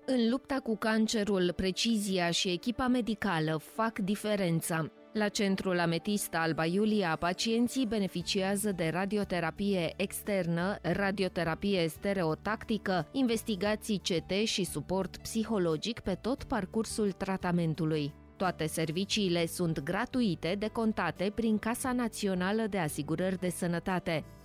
În lupta cu cancerul, precizia și echipa medicală fac diferența. La Centrul Ametist Alba Iulia, pacienții beneficiază de radioterapie externă, radioterapie stereotactică, investigații CT și suport psihologic pe tot parcursul tratamentului. Toate serviciile sunt gratuite, decontate prin Casa Națională de Asigurări de Sănătate.